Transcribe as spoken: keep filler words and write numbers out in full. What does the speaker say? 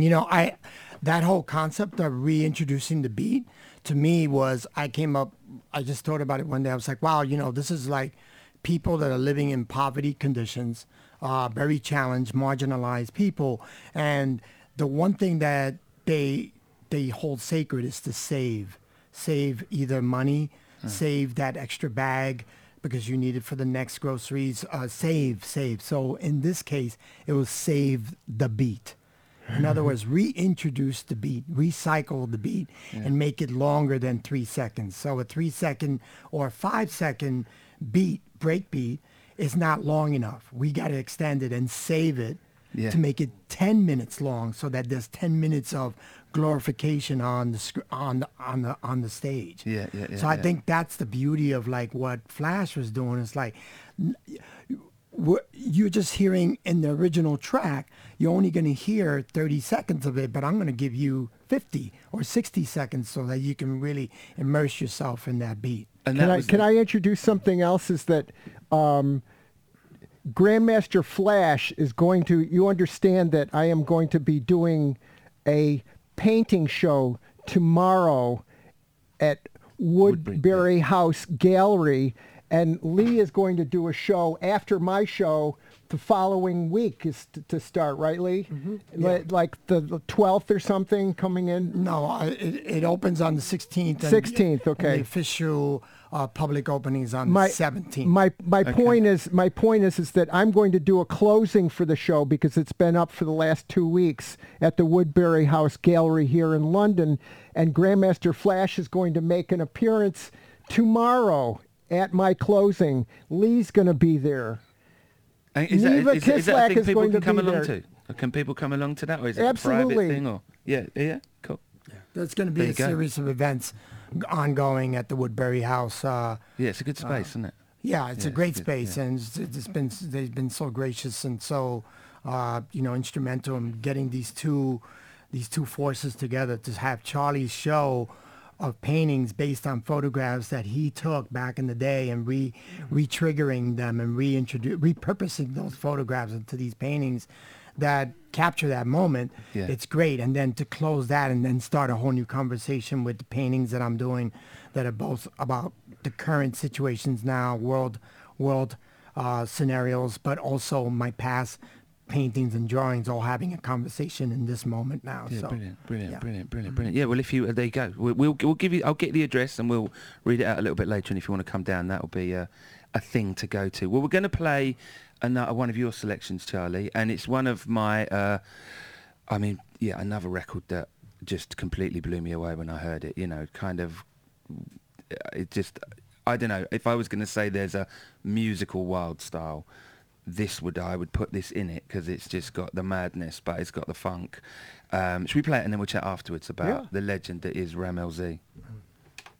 And you know, I that whole concept of reintroducing the beat to me was I came up. I just thought about it one day. I was like, wow, you know, this is like people that are living in poverty conditions, uh, very challenged, marginalized people, and the one thing that they they hold sacred is to save, save either money, mm. save that extra bag because you need it for the next groceries. Uh, save, save. So in this case, it was save the beat. In other words, reintroduce the beat, recycle the beat, yeah. and make it longer than three seconds. So a three second or five second beat, break beat, is not long enough. We got to extend it and save it yeah. to make it ten minutes long, so that there's ten minutes of glorification on the sc- on the on the on the stage. Yeah, yeah, yeah. So I yeah. think that's the beauty of like what Flash was doing. It's like we're, you're just hearing in the original track, you're only going to hear thirty seconds of it, but I'm going to give you fifty or sixty seconds so that you can really immerse yourself in that beat. And can I can the... I introduce something else? Is that um, Grandmaster Flash is going to, you understand that I am going to be doing a painting show tomorrow at Woodbury, Woodbury yeah. House Gallery, and Lee is going to do a show after my show the following week is to, to start, right, Lee? Mm-hmm. Yeah. Like the twelfth or something coming in? No, uh, it, it opens on the sixteenth. sixteenth, okay. And the official uh, public opening is on my, the seventeenth. My my okay. point is my point is is that I'm going to do a closing for the show because it's been up for the last two weeks at the Woodbury House Gallery here in London, and Grandmaster Flash is going to make an appearance tomorrow at my closing. Lee's going to be there. And is, that, is, is that a thing is people going can to come be along there. to? Or can people come along to that, or is it Absolutely. a private thing? Or yeah, yeah, cool. Yeah. There's going to be a go. series of events ongoing at the Woodbury House. Uh, yeah, it's a good space, uh, isn't it? Yeah, it's yeah, a great it's good, space, yeah. and it's, it's been they've been so gracious and so uh, you know instrumental in getting these two these two forces together to have Charlie's show of paintings based on photographs that he took back in the day and re re-triggering them and reintroduce repurposing those photographs into these paintings that capture that moment. Yeah. It's great. And then to close that and then start a whole new conversation with the paintings that I'm doing that are both about the current situations now, world world uh, scenarios, but also my past paintings and drawings, all having a conversation in this moment now. Yeah, so, brilliant, brilliant, yeah. brilliant, brilliant, brilliant. Yeah, well, if you uh, there you go. We'll, we'll we'll give you. I'll get the address and we'll read it out a little bit later. And if you want to come down, that'll be a, a thing to go to. Well, we're going to play another one of your selections, Charlie, and it's one of my. Uh, I mean, yeah, another record that just completely blew me away when I heard it. You know, kind of. It just. I don't know. If I was going to say there's a musical wild style, this would I would put this in it because it's just got the madness, but it's got the funk. Um, should we play it and then we'll chat afterwards about yeah. the legend that is Rammell Zee?